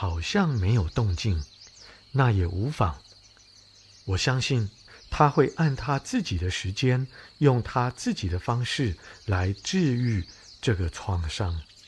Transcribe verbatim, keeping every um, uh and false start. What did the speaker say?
好像没有动静，那也无妨。我相信他会按他自己的时间，用他自己的方式来治愈这个创伤。